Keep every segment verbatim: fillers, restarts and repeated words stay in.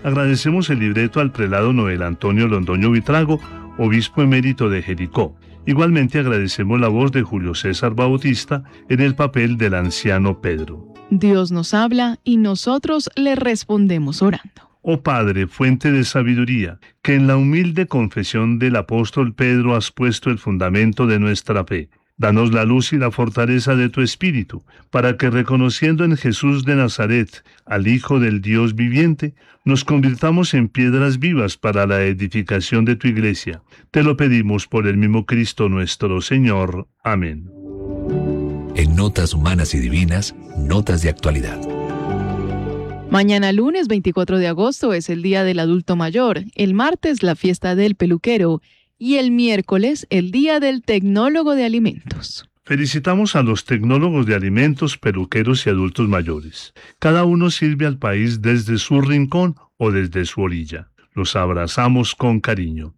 Agradecemos el libreto al prelado Noel Antonio Londoño Vitrago, obispo emérito de Jericó. Igualmente agradecemos la voz de Julio César Bautista en el papel del anciano Pedro. Dios nos habla y nosotros le respondemos orando. Oh Padre, fuente de sabiduría, que en la humilde confesión del apóstol Pedro has puesto el fundamento de nuestra fe. Danos la luz y la fortaleza de tu Espíritu, para que reconociendo en Jesús de Nazaret al Hijo del Dios viviente, nos convirtamos en piedras vivas para la edificación de tu Iglesia. Te lo pedimos por el mismo Cristo nuestro Señor. Amén. En Notas Humanas y Divinas, Notas de Actualidad. Mañana lunes veinticuatro de agosto es el Día del Adulto Mayor, el martes la fiesta del peluquero y el miércoles el Día del Tecnólogo de Alimentos. Felicitamos a los tecnólogos de alimentos, peluqueros y adultos mayores. Cada uno sirve al país desde su rincón o desde su orilla. Los abrazamos con cariño.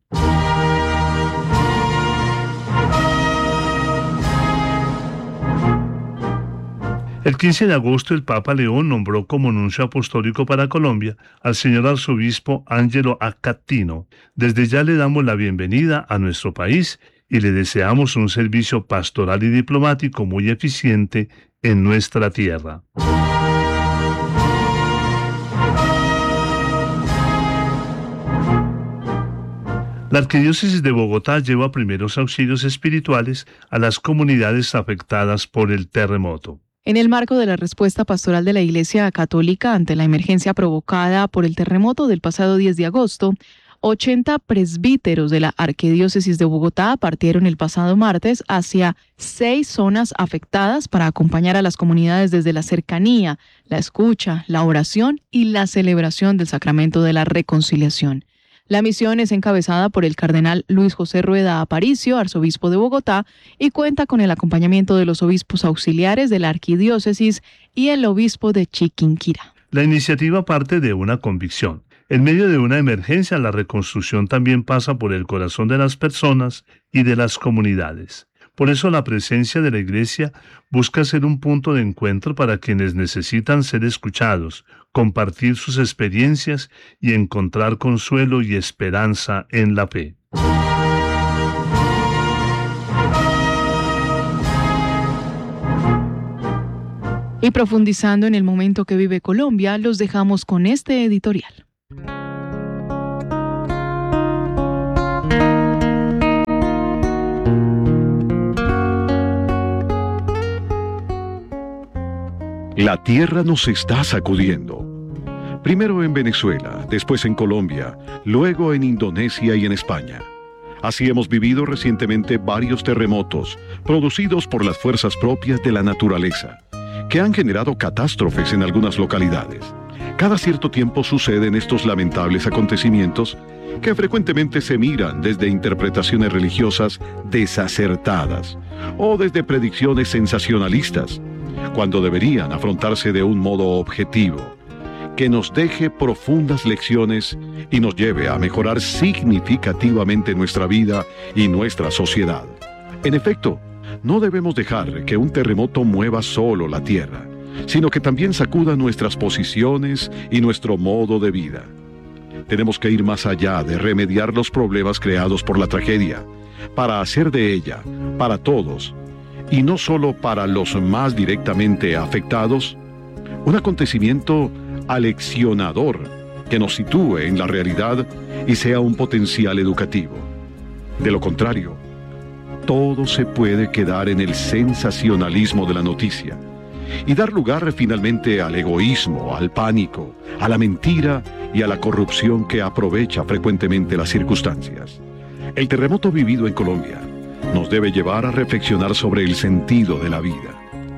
El quince de agosto el Papa León nombró como nuncio apostólico para Colombia al señor arzobispo Ángelo Acatino. Desde ya le damos la bienvenida a nuestro país y le deseamos un servicio pastoral y diplomático muy eficiente en nuestra tierra. La Arquidiócesis de Bogotá lleva primeros auxilios espirituales a las comunidades afectadas por el terremoto. En el marco de la respuesta pastoral de la Iglesia Católica ante la emergencia provocada por el terremoto del pasado diez de agosto, ochenta presbíteros de la Arquidiócesis de Bogotá partieron el pasado martes hacia seis zonas afectadas para acompañar a las comunidades desde la cercanía, la escucha, la oración y la celebración del sacramento de la reconciliación. La misión es encabezada por el cardenal Luis José Rueda Aparicio, arzobispo de Bogotá, y cuenta con el acompañamiento de los obispos auxiliares de la arquidiócesis y el obispo de Chiquinquirá. La iniciativa parte de una convicción. En medio de una emergencia, la reconstrucción también pasa por el corazón de las personas y de las comunidades. Por eso la presencia de la Iglesia busca ser un punto de encuentro para quienes necesitan ser escuchados, compartir sus experiencias y encontrar consuelo y esperanza en la fe. Y profundizando en el momento que vive Colombia, los dejamos con este editorial. La tierra nos está sacudiendo. Primero en Venezuela, después en Colombia, luego en Indonesia y en España. Así hemos vivido recientemente varios terremotos producidos por las fuerzas propias de la naturaleza, que han generado catástrofes en algunas localidades. Cada cierto tiempo suceden estos lamentables acontecimientos que frecuentemente se miran desde interpretaciones religiosas desacertadas o desde predicciones sensacionalistas, cuando deberían afrontarse de un modo objetivo, que nos deje profundas lecciones y nos lleve a mejorar significativamente nuestra vida y nuestra sociedad. En efecto, no debemos dejar que un terremoto mueva solo la tierra, sino que también sacuda nuestras posiciones y nuestro modo de vida. Tenemos que ir más allá de remediar los problemas creados por la tragedia, para hacer de ella, para todos, y no solo para los más directamente afectados, un acontecimiento aleccionador que nos sitúe en la realidad y sea un potencial educativo. De lo contrario, todo se puede quedar en el sensacionalismo de la noticia y dar lugar finalmente al egoísmo, al pánico, a la mentira y a la corrupción que aprovecha frecuentemente las circunstancias. El terremoto vivido en Colombia nos debe llevar a reflexionar sobre el sentido de la vida.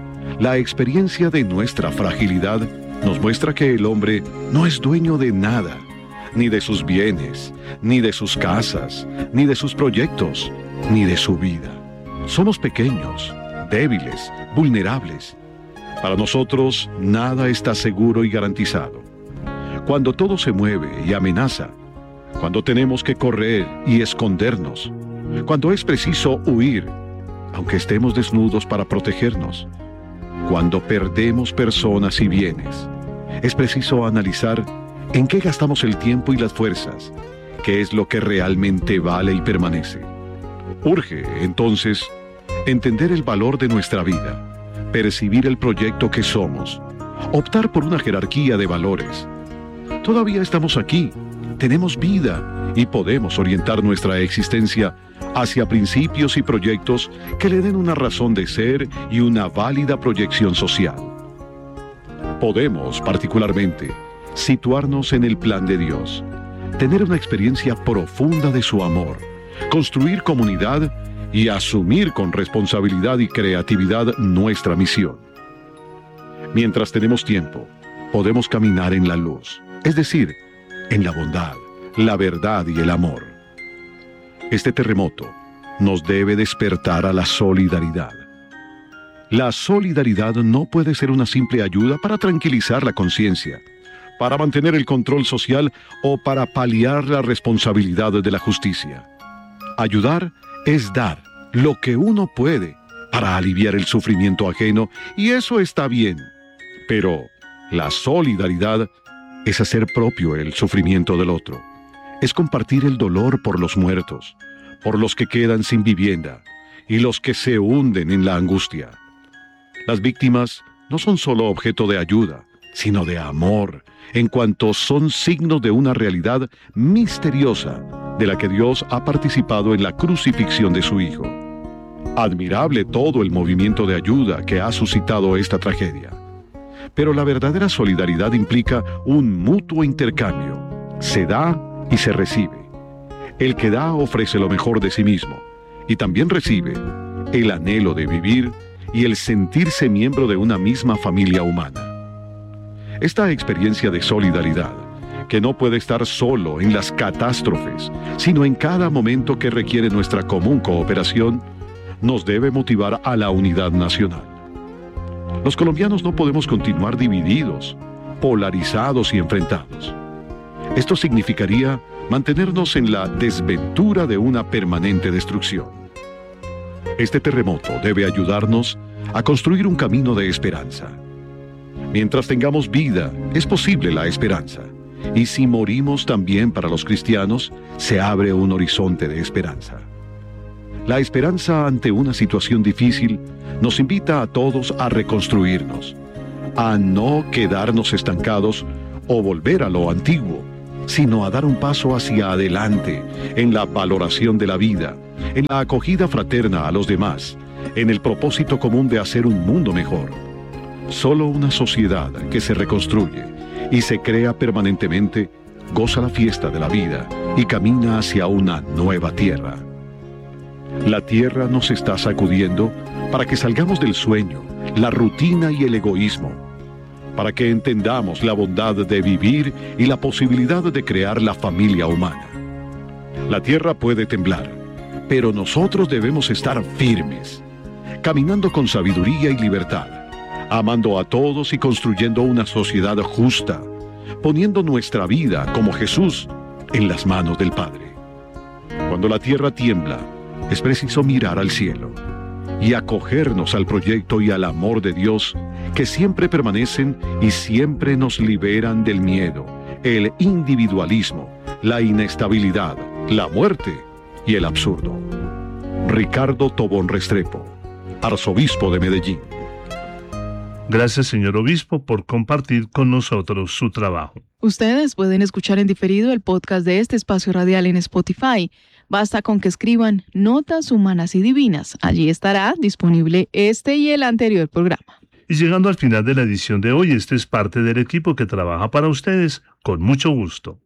La experiencia de nuestra fragilidad nos muestra que el hombre no es dueño de nada, ni de sus bienes, ni de sus casas, ni de sus proyectos, ni de su vida. Somos pequeños, débiles, vulnerables. Para nosotros, nada está seguro y garantizado. Cuando todo se mueve y amenaza, cuando tenemos que correr y escondernos, cuando es preciso huir, aunque estemos desnudos para protegernos, cuando perdemos personas y bienes, es preciso analizar ¿En qué gastamos el tiempo y las fuerzas? ¿Qué es lo que realmente vale y permanece? Urge, entonces, entender el valor de nuestra vida, percibir el proyecto que somos, optar por una jerarquía de valores. Todavía estamos aquí, tenemos vida y podemos orientar nuestra existencia hacia principios y proyectos que le den una razón de ser y una válida proyección social. Podemos, particularmente, situarnos en el plan de Dios, tener una experiencia profunda de su amor, construir comunidad y asumir con responsabilidad y creatividad nuestra misión. Mientras tenemos tiempo, podemos caminar en la luz, es decir, en la bondad, la verdad y el amor. Este terremoto nos debe despertar a la solidaridad. La solidaridad no puede ser una simple ayuda para tranquilizar la conciencia, para mantener el control social o para paliar la responsabilidad de la justicia. Ayudar es dar lo que uno puede para aliviar el sufrimiento ajeno, y eso está bien. Pero la solidaridad es hacer propio el sufrimiento del otro. Es compartir el dolor por los muertos, por los que quedan sin vivienda y los que se hunden en la angustia. Las víctimas no son solo objeto de ayuda, sino de amor, en cuanto son signos de una realidad misteriosa de la que Dios ha participado en la crucifixión de su Hijo. Admirable todo el movimiento de ayuda que ha suscitado esta tragedia. Pero la verdadera solidaridad implica un mutuo intercambio. Se da y se recibe. El que da ofrece lo mejor de sí mismo y también recibe el anhelo de vivir y el sentirse miembro de una misma familia humana. Esta experiencia de solidaridad, que no puede estar solo en las catástrofes, sino en cada momento que requiere nuestra común cooperación, nos debe motivar a la unidad nacional. Los colombianos no podemos continuar divididos, polarizados y enfrentados. Esto significaría mantenernos en la desventura de una permanente destrucción. Este terremoto debe ayudarnos a construir un camino de esperanza. Mientras tengamos vida, es posible la esperanza. Y si morimos también para los cristianos, se abre un horizonte de esperanza. La esperanza ante una situación difícil nos invita a todos a reconstruirnos, a no quedarnos estancados o volver a lo antiguo, sino a dar un paso hacia adelante en la valoración de la vida, en la acogida fraterna a los demás, en el propósito común de hacer un mundo mejor. Solo una sociedad que se reconstruye y se crea permanentemente goza la fiesta de la vida y camina hacia una nueva tierra. La tierra nos está sacudiendo para que salgamos del sueño, la rutina y el egoísmo, para que entendamos la bondad de vivir y la posibilidad de crear la familia humana. La tierra puede temblar, pero nosotros debemos estar firmes, caminando con sabiduría y libertad, amando a todos y construyendo una sociedad justa, poniendo nuestra vida, como Jesús, en las manos del Padre. Cuando la tierra tiembla, es preciso mirar al cielo y acogernos al proyecto y al amor de Dios, que siempre permanecen y siempre nos liberan del miedo, el individualismo, la inestabilidad, la muerte y el absurdo. Ricardo Tobón Restrepo, arzobispo de Medellín. Gracias, señor obispo, por compartir con nosotros su trabajo. Ustedes pueden escuchar en diferido el podcast de este espacio radial en Spotify. Basta con que escriban Notas Humanas y Divinas. Allí estará disponible este y el anterior programa. Y llegando al final de la edición de hoy, este es parte del equipo que trabaja para ustedes con mucho gusto.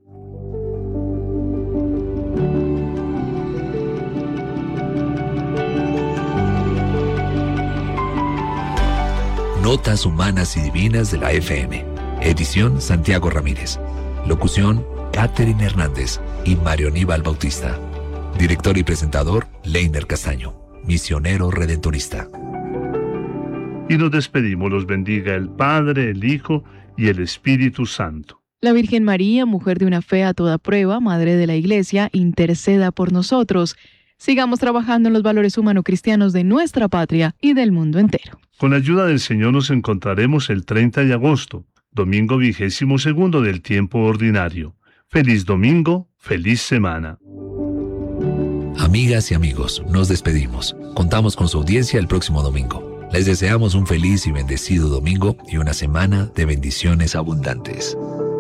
Notas Humanas y Divinas de la F M. Edición Santiago Ramírez. Locución Catherine Hernández y Mario Aníbal Bautista. Director y presentador Leiner Castaño. Misionero redentorista. Y nos despedimos. Los bendiga el Padre, el Hijo y el Espíritu Santo. La Virgen María, mujer de una fe a toda prueba, Madre de la Iglesia, interceda por nosotros. Sigamos trabajando en los valores humano-cristianos de nuestra patria y del mundo entero. Con la ayuda del Señor nos encontraremos el treinta de agosto. domingo vigésimo segundo del tiempo ordinario. Feliz domingo, feliz semana. Amigas y amigos, nos despedimos. Contamos con su audiencia el próximo domingo. Les deseamos un feliz y bendecido domingo y una semana de bendiciones abundantes.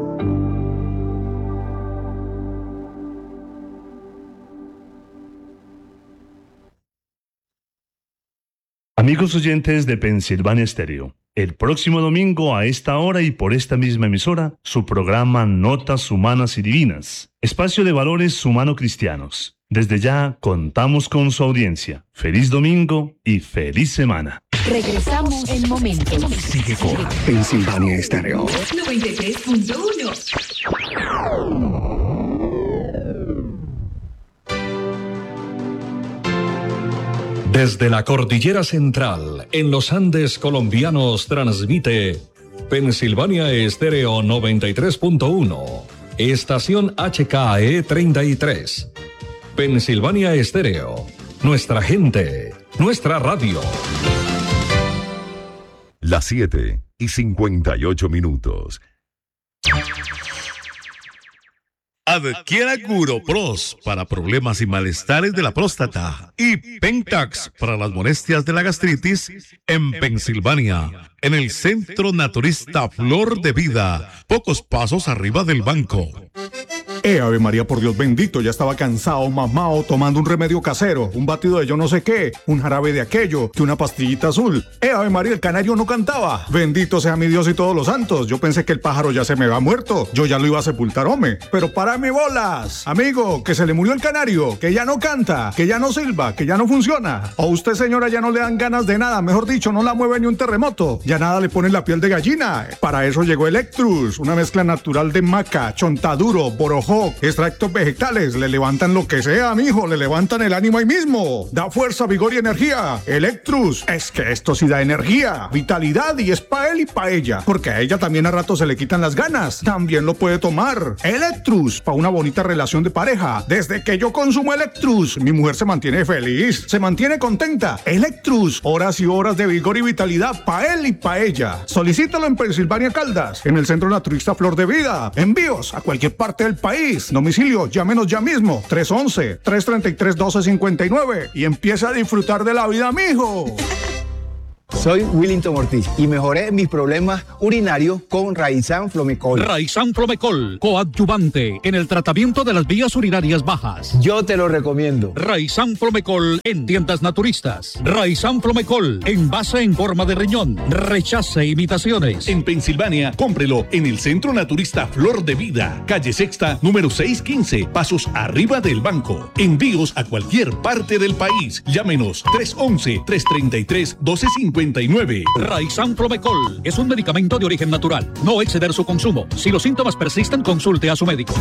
Amigos oyentes de Pensilvania Estéreo, el próximo domingo a esta hora y por esta misma emisora, su programa Notas Humanas y Divinas, espacio de valores humano-cristianos. Desde ya contamos con su audiencia. Feliz domingo y feliz semana. Regresamos en momentos. Sigue con Pensilvania Estéreo noventa y tres punto uno. Desde la Cordillera Central, en los Andes colombianos, transmite Pensilvania Estéreo noventa y tres punto uno, estación H K E treinta y tres. Pensilvania Estéreo, nuestra gente, nuestra radio. Las siete y cincuenta y ocho minutos. Adquiera Curopros para problemas y malestares de la próstata y Pentax para las molestias de la gastritis en Pensilvania, en el Centro Naturista Flor de Vida, pocos pasos arriba del banco. Eh, Ave María, por Dios bendito, ya estaba cansado, mamado, tomando un remedio casero, un batido de yo no sé qué, un jarabe de aquello, que una pastillita azul. Eh, Ave María, el canario no cantaba. Bendito sea mi Dios y todos los santos. Yo pensé que el pájaro ya se me había muerto, yo ya lo iba a sepultar, hombre. Pero para mi bolas, amigo, que se le murió el canario, que ya no canta, que ya no silba, que ya no funciona. O usted, señora, ya no le dan ganas de nada, mejor dicho, no la mueve ni un terremoto. Ya nada le pone la piel de gallina. Para eso llegó Electrus, una mezcla natural de maca, chontaduro, borojo, extractos vegetales, le levantan lo que sea, mijo, le levantan el ánimo ahí mismo. Da fuerza, vigor y energía. Electrus, es que esto sí da energía, vitalidad y es pa' él y pa' ella, porque a ella también a rato se le quitan las ganas. También lo puede tomar. Electrus, pa' una bonita relación de pareja. Desde que yo consumo Electrus, mi mujer se mantiene feliz, se mantiene contenta. Electrus, horas y horas de vigor y vitalidad pa' él y pa' ella. Solicítalo en Pensilvania Caldas, en el Centro Naturista Flor de Vida. Envíos a cualquier parte del país. Domicilio, llámenos ya mismo, tres once, tres treinta y tres, doce cincuenta y nueve y empieza a disfrutar de la vida, mijo. Soy Willington Ortiz y mejoré mis problemas urinarios con Raizán Flomecol. Raizán Flomecol, coadyuvante en el tratamiento de las vías urinarias bajas. Yo te lo recomiendo. Raizán Flomecol en tiendas naturistas. Raizán Flomecol, envase en forma de riñón. Rechace imitaciones. En Pensilvania, cómprelo en el Centro Naturista Flor de Vida, calle Sexta, número seiscientos quince, pasos arriba del banco. Envíos a cualquier parte del país. Llámenos tres once, tres treinta y tres, doce cincuenta y nueve. Raizán Flomecol es un medicamento de origen natural. No exceder su consumo. Si los síntomas persisten, consulte a su médico.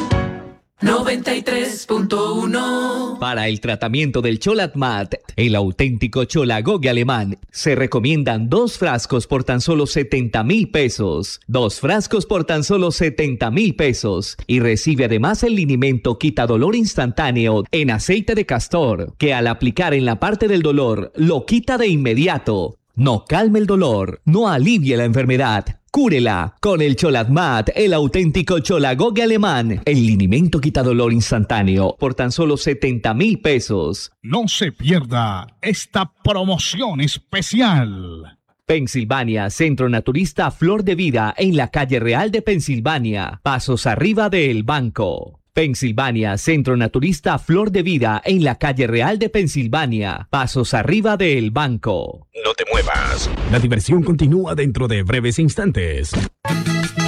noventa y tres punto uno. Para el tratamiento del Cholatmat, el auténtico cholagogue alemán, se recomiendan dos frascos por tan solo setenta mil pesos. Dos frascos por tan solo setenta mil pesos. Y recibe además el linimento quitadolor instantáneo en aceite de castor, que al aplicar en la parte del dolor, lo quita de inmediato. No calme el dolor, no alivie la enfermedad. Cúrela con el Cholatmat, el auténtico cholagogue alemán, el linimento quitadolor instantáneo por tan solo setenta mil pesos. No se pierda esta promoción especial. Pensilvania, Centro Naturista Flor de Vida en la calle Real de Pensilvania, pasos arriba del banco. Pensilvania, Centro Naturista Flor de Vida en la calle Real de Pensilvania, pasos arriba del banco. No te muevas. La diversión continúa dentro de breves instantes.